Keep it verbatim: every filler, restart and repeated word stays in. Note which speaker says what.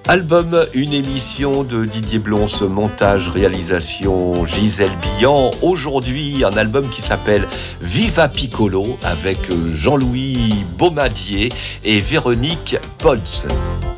Speaker 1: Album, une émission de Didier Blons, montage, réalisation Gisèle Billan. Aujourd'hui, un album qui s'appelle Viva Piccolo avec Jean-Louis Baumadier et Véronique Poltz.